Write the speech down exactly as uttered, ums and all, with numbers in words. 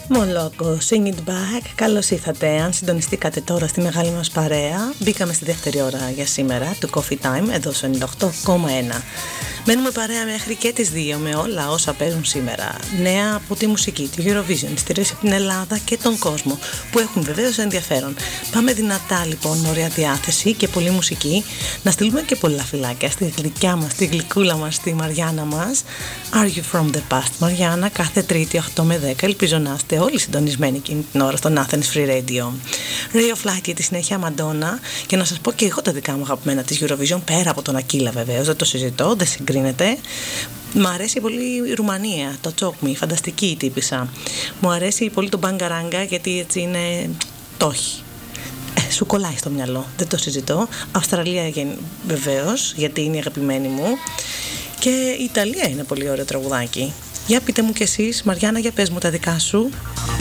Μολόκο, Sing It Back, καλώς ήρθατε. Αν συντονιστήκατε τώρα στη μεγάλη μας παρέα, μπήκαμε στη δεύτερη ώρα για σήμερα του Coffee Time εδώ στο ενενήντα οκτώ κόμμα ένα. Μένουμε παρέα μέχρι και τις δύο με όλα όσα παίζουν σήμερα. Νέα από τη μουσική, τη Eurovision, στηρίζει από την Ελλάδα και τον κόσμο, που έχουν βεβαίως ενδιαφέρον. Πάμε δυνατά λοιπόν, με ωραία διάθεση και πολλή μουσική. Να στείλουμε και πολλά φιλάκια στη γλυκιά μας, στη γλυκούλα μας, στη Μαριάννα μας. Are you from the past, Μαριάννα? Κάθε Τρίτη οκτώ με δέκα. Ελπίζω να είστε όλοι συντονισμένοι εκείνη την ώρα στον Athens Free Radio. Ray of Light και τη συνέχεια Madonna. Και να σας πω και εγώ τα δικά μου αγαπημένα της Eurovision, πέρα από τον Aquila βεβαίως, δεν το συζητώ, δεν συγκρίνεται. Μ' αρέσει πολύ η Ρουμανία, το Τσόκμι, φανταστική η τύπισσα. Μου αρέσει πολύ το Μπαγκαράγκα, γιατί έτσι είναι το όχι. Ε, σου κολλάει στο μυαλό, δεν το συζητώ. Αυστραλία βεβαίως, γιατί είναι η αγαπημένη μου. Και η Ιταλία είναι πολύ ωραίο τραγουδάκι. Για πείτε μου κι εσείς, Μαριάννα, για πες μου τα δικά σου.